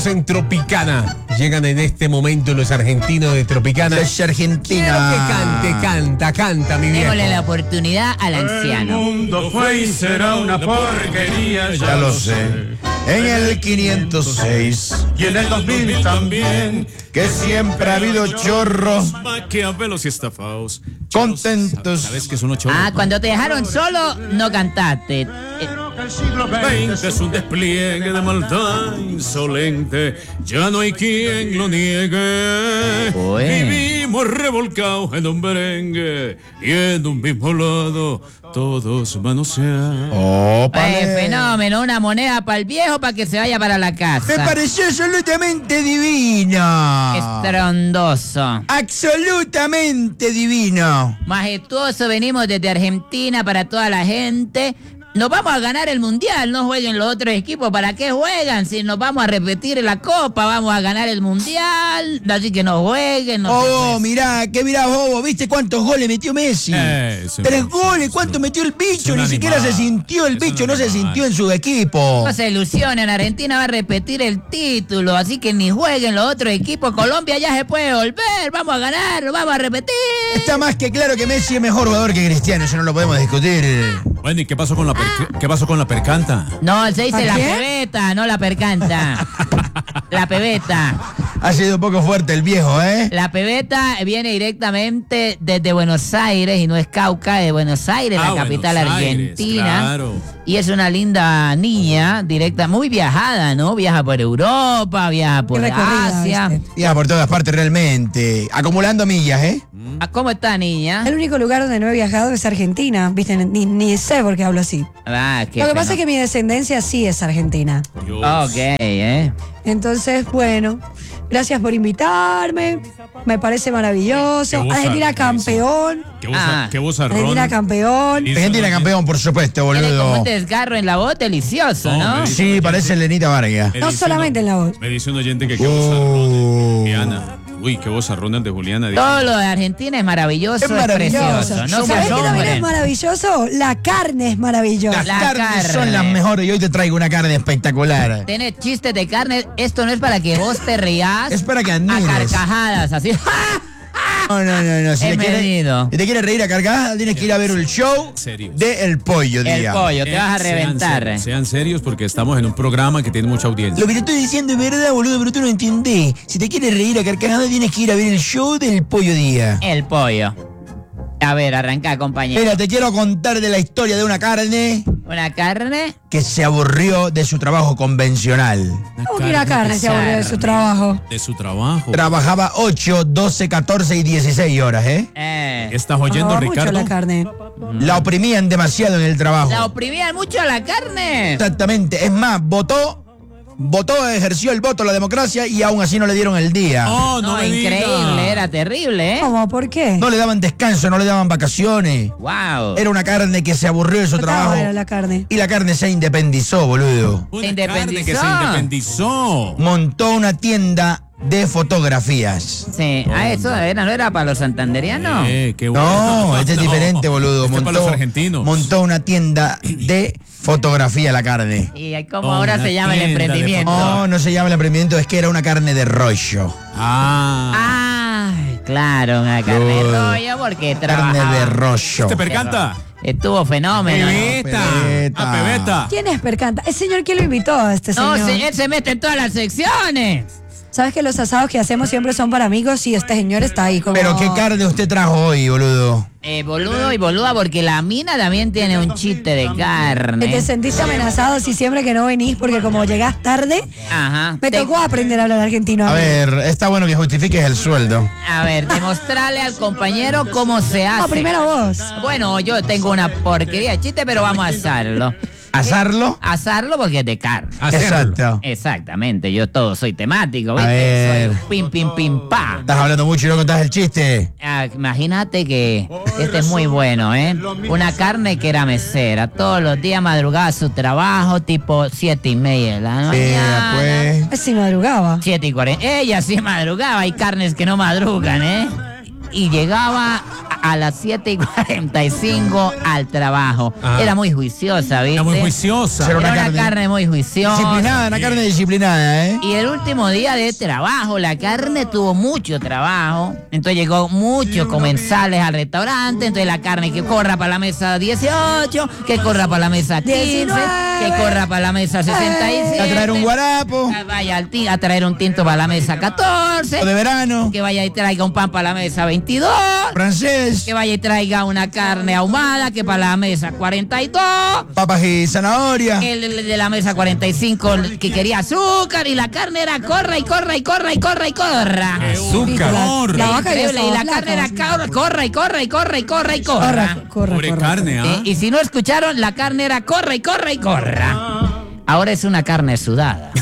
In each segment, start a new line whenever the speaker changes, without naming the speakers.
En Tropicana. Llegan en este momento los argentinos de Tropicana.
Los argentinos.
Quiero que canta, mi viejo.
Démosle la oportunidad al anciano.
El mundo fue y será una porquería,
Ya lo sé. En el 506
y en el 2000 también.
que siempre ha habido chorros
Maquiavelos y estafados.
contentos.
¿Sabes qué es uno chorro?
Cuando te dejaron solo, no cantaste.
El siglo XX es un despliegue de maldad insolente. Ya no hay quien lo niegue.
Bueno.
Vivimos revolcados en un merengue y en un mismo lado todos manosean.
Ópale.
Fenómeno, una moneda para el viejo para que se vaya para la
Me
casa.
pareció absolutamente divino.
Estrondoso.
Absolutamente divino.
Majestuoso, venimos desde Argentina para toda la gente. Nos vamos a ganar el mundial, no jueguen los otros equipos. ¿Para qué juegan? Si nos vamos a repetir la copa, vamos a ganar el mundial. Así que no jueguen.
Oh, mirá, bobo, ¿viste cuántos goles metió Messi? 3 goles, ¿cuánto metió el bicho? Ni siquiera se sintió el bicho, no se sintió en su equipo.
No se ilusionen, Argentina va a repetir el título, así que ni jueguen los otros equipos. Colombia ya se puede volver, vamos a ganar, vamos a repetir.
Está más que claro que Messi es mejor jugador que Cristiano, eso no lo podemos discutir.
Bueno, ¿y qué pasó con la percanta?
No, se dice la
¿Qué?
pebeta, no la percanta. La pebeta.
Ha sido un poco fuerte el viejo, ¿eh?
La pebeta viene directamente desde Buenos Aires y no es Cauca, de Buenos Aires, la capital
Buenos Aires,
argentina.
claro.
Y es una linda niña, directa, muy viajada, ¿no? Viaja por Europa, viaja por
Qué recorrida,
Asia.
¿viste?
Ya por todas partes realmente. Acumulando millas, ¿eh?
¿Cómo está, niña?
El único lugar donde no he viajado es Argentina, ¿viste? Ni sé por qué hablo así.
Qué
Lo que pasa
pena.
es que mi descendencia sí es argentina.
Ok,
Entonces, bueno, gracias por invitarme. Me parece maravilloso.
Qué voz
Argentina
arrón,
campeón.
Qué vozarrón.
Argentina campeón.
Y-
Argentina campeón, por supuesto,
Tiene como
boludo.
un desgarro en la voz delicioso, ¿no?
No,
Sí, parece Lenita Vargas.
No solamente en la voz.
Me dice un oyente que qué vozarrón de Juliana. Uy, qué vozarrón de Juliana. Dice.
Todo lo de Argentina es maravilloso,
Es
es
maravilloso.
precioso. No
Somos
se
¿Sabes qué también es
asombren.
maravilloso? La carne es maravillosa.
Las
La
carnes son
carne.
las mejores y hoy te traigo una carne espectacular.
Tenés chistes de carne, esto no es para que vos te rías.
Es para que
a
admires.
carcajadas, así.
No. Si
Es medido.
te quieres reír a carcajadas, tienes que ir a ver el show
Serios.
de El Pollo,
El
día.
pollo, te vas a reventar.
Sean serios porque estamos en un programa que tiene mucha audiencia.
Lo que te estoy diciendo es verdad, boludo, pero tú no entendés. Si te quieres reír a carcajadas, tienes que ir a ver el show del Pollo Día.
El pollo. A ver, arranca, compañero.
Mira, te quiero contar de la historia de una carne
Una carne.
que se aburrió de su trabajo convencional.
¿Cómo que la carne se aburrió de su trabajo?
De su trabajo.
Trabajaba 8, 12, 14 y 16 horas, ¿eh?
¿Estás oyendo,
Bajaba mucho
Ricardo?
la carne.
La oprimían demasiado en el trabajo.
¿La oprimían mucho a la carne?
Exactamente. Es más, votó, ejerció el voto, la democracia y aún así no le dieron el día.
Oh, no,
No,
me
increíble,
diga.
era terrible, ¿eh?
¿Cómo? ¿Por qué?
No le daban descanso, no le daban vacaciones.
Wow.
Era una carne que se aburrió de su
Estaba
trabajo.
buena la carne.
Y la carne se independizó, boludo.
Una
Se
carne que se
independizó.
independizó.
Montó una tienda de fotografías.
Sí, eso era, ¿no era para los santanderianos?
Qué bueno.
No, este es diferente, boludo.
Este es para los argentinos.
Montó una tienda de fotografía la carne.
¿Y cómo
Oh,
ahora
una
se llama el
tienda de
emprendimiento?
No se llama el emprendimiento, es que era una carne de rollo.
Ay, claro, una carne de rollo porque
Carne
trabajaba.
de rollo.
¿Te percanta?
Estuvo fenómeno.
Pebeta.
Pebeta.
Ah, Pebeta.
¿Quién es Percanta? El señor que lo invitó a este
No,
señor.
él se mete en todas las secciones.
¿Sabes que los asados que hacemos siempre son para amigos y este señor está ahí como...
Pero qué carne usted trajo hoy, boludo.
Boludo y boluda, porque la mina también tiene un chiste de
Que
carne.
te sentiste amenazado si siempre que no venís porque como llegás tarde,
Ajá.
me tocó aprender a hablar argentino.
A ver, está bueno que justifiques el sueldo.
A ver, demostrarle al compañero cómo se hace.
No, primero vos.
Bueno, yo tengo una porquería de chiste, pero vamos a hacerlo.
¿Asarlo?
Asarlo porque es de carne.
Exacto.
Exactamente, yo todo soy temático,
A
¿viste?
ver.
Soy pim, pim, pim, pa.
Estás hablando mucho y no contás el chiste.
Imagínate que este es muy bueno, ¿eh? Una carne que era mesera. Todos los días madrugaba a su trabajo, tipo 7:30 de la mañana.
pues.
Así madrugaba.
7:40. Ella sí madrugaba, hay carnes que no madrugan, ¿eh? y llegaba a las 7:45 al trabajo. Era muy juiciosa, ¿viste?
Era muy juiciosa.
Era una carne muy juiciosa.
Disciplinada, una carne disciplinada, ¿eh?
Y el último día de trabajo, la carne tuvo mucho trabajo. Entonces llegó muchos comensales al restaurante. Entonces la carne que corra para la mesa 18, que corra para la mesa 15,
19,
que corra para la mesa 67.
A traer un guarapo.
Que vaya a traer un tinto para la mesa 14.
De verano.
Que vaya y traiga un pan para la mesa 22.
Francés.
Que vaya y traiga una carne ahumada, que para la mesa 42.
Papas y zanahoria.
El de la mesa 45 que quería azúcar y la carne era corra y corra y corra y corra y corra.
Azúcar.
La vaca y
Increíble, y la
los
carne era
flacos.
corra y corra y corra y corra y corra.
Pobre carne, ¿ah?
Y si no escucharon, la carne era corra y corra y corra. Ahora es una carne sudada.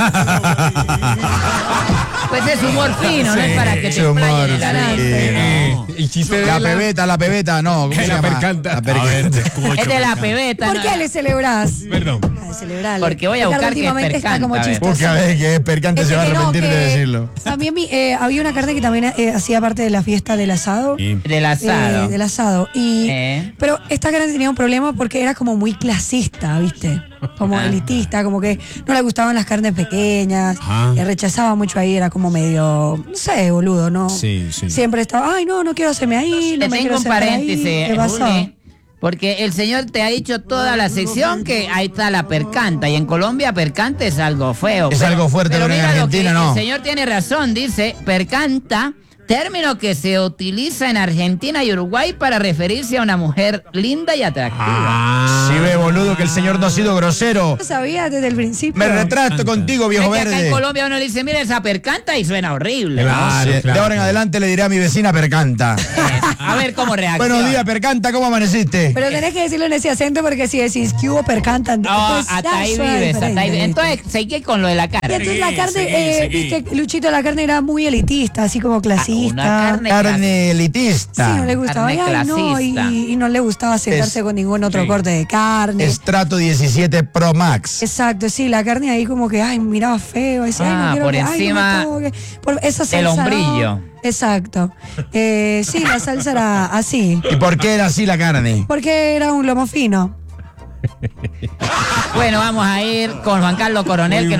Pues es humor fino, no es para que te
Ese humor,
explayen en la nariz.
El chiste de
La pebeta, no. ¿Cómo se
La
llama?
percanta.
La percanta.
Es de la pebeta.
¿Por
¿no?
qué le celebrás?
Perdón.
Celebrarle.
Porque voy a
Ricardo
buscar que es
últimamente está como
percanta, a ver.
chistoso.
Busca a ver que es percante, se va a arrepentir de decirlo.
También había una carne que también hacía parte de la fiesta del asado.
Del asado.
Del asado. Y,
Pero
pero esta carne tenía un problema porque era como muy clasista, ¿viste? Como elitista, como que no le gustaban las carnes pequeñas, rechazaba mucho ahí, era como medio, no sé, boludo, ¿no?
Sí.
Siempre estaba, ay, no quiero hacerme ahí, no
Te
me
tengo
quiero
un
hacerme ahí.
paréntesis,
¿Qué pasó?
Juli, porque el señor te ha dicho toda la sección que ahí está la percanta, y en Colombia percanta es algo feo.
Es algo fuerte, pero en
mira lo
Argentina
que
no.
El señor tiene razón, dice, percanta, término que se utiliza en Argentina y Uruguay para referirse a una mujer linda y atractiva.
Si ve, boludo, que el señor no ha sido grosero.
No sabía desde el principio.
Me retrato contigo,
Es
viejo
que acá en
verde.
Colombia uno le dice, mira esa percanta y suena horrible. ¿no?
Claro,
Sí,
claro.
de ahora en adelante le diré a mi vecina percanta.
A ver cómo reacciona.
Buenos días, percanta, ¿cómo amaneciste?
Pero tenés que decirlo en ese acento porque si decís que hubo percanta,
No,
entonces
hasta ahí
suena
vives, hasta ahí
diferente,
vives.
¿viste?
Entonces, seguí con lo de la
Y
carne.
entonces la carne,
seguí.
viste, Luchito, la carne era muy elitista, así como
Una
clasista.
carne
Carne
Sí,
elitista.
no le gustaba.
Carne
Ay, no,
clasista.
y no le gustaba sentarse con ningún otro corte de carne.
Estrato 17 Pro Max.
Exacto, sí, la carne ahí como que, ay, miraba feo. Decía, ay, no quiero
por
que,
encima
ay, no me toque. Por esa salsa,
el hombrillo.
¿no? Exacto. Sí, la salsa era así.
¿Y por qué era así la carne?
Porque era un lomo fino.
Bueno, vamos a ir con Juan Carlos Coronel, que